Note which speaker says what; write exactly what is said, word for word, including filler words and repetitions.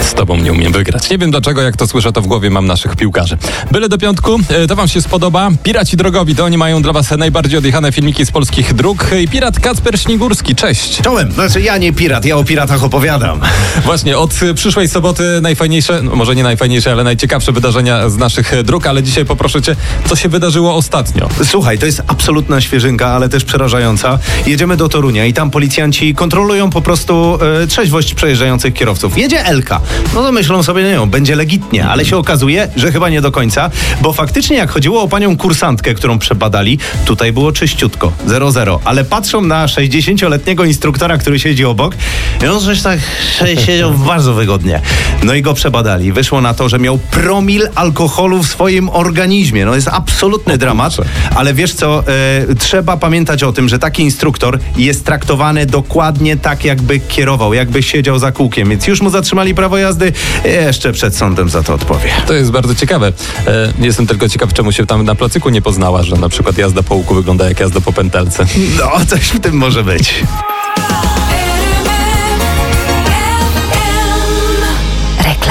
Speaker 1: Z tobą nie umiem wygrać. Nie wiem dlaczego, jak to słyszę, to w głowie mam naszych piłkarzy. Byle do piątku, to wam się spodoba. Piraci drogowi, to oni mają dla was najbardziej odjechane filmiki z polskich dróg. I pirat Kacper Śnigurski, cześć.
Speaker 2: Czołem, znaczy ja nie pirat, ja o piratach opowiadam.
Speaker 1: Właśnie, od przyszłej soboty najfajniejsze, no może nie najfajniejsze, ale najciekawsze wydarzenia z naszych dróg, ale dzisiaj poproszę cię, co się wydarzyło ostatnio.
Speaker 2: Słuchaj, to jest absolutna świeżynka, ale też przerażająca. Jedziemy do Torunia i tam policjanci kontrolują po prostu e, trzeźwość przejeżdżających kierowców. Jedzie Elka. No to myślą sobie, nie wiem, będzie legitnie, ale się okazuje, że chyba nie do końca, bo faktycznie jak chodziło o panią kursantkę, którą przebadali, tutaj było czyściutko, zero zero, ale patrzą na sześćdziesięcioletniego instruktora, który siedzi obok i on coś tak siedział bardzo wygodnie. No i go przebadali. Wyszło na to, że miał promil alkoholu w swoim organizmie. No jest absolutny o, dramat, kurczę. Ale wiesz co, e, trzeba pamiętać o tym, że taki instruktor jest traktowany dokładnie tak, jakby kierował, jakby siedział za kółkiem, więc już mu zatrzymali prawo jazdy, jeszcze przed sądem za to odpowie.
Speaker 1: To jest bardzo ciekawe. E, jestem tylko ciekaw, czemu się tam na placyku nie poznała, że na przykład jazda po łuku wygląda jak jazda po pętelce.
Speaker 2: No, coś w tym może być.